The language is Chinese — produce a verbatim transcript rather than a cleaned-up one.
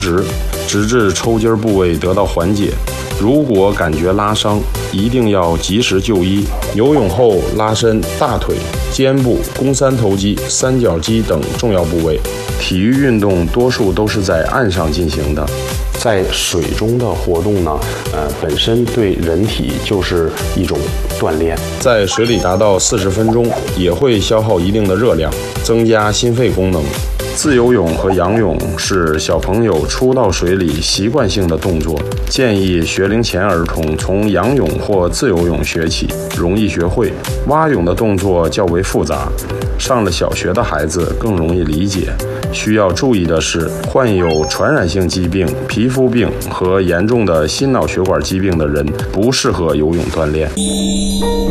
直，直至抽筋部位得到缓解。如果感觉拉伤，一定要及时就医。游泳后拉伸大腿、肩部、肱三头肌、三角肌等重要部位。体育运动多数都是在岸上进行的，在水中的活动呢，呃，本身对人体就是一种锻炼。在水里达到四十分钟，也会消耗一定的热量，增加心肺功能。自由泳和仰泳是小朋友初到水里习惯性的动作，建议学龄前儿童从仰泳或自由泳学起，容易学会。蛙泳的动作较为复杂，上了小学的孩子更容易理解。需要注意的是，患有传染性疾病、皮肤病和严重的心脑血管疾病的人不适合游泳锻炼。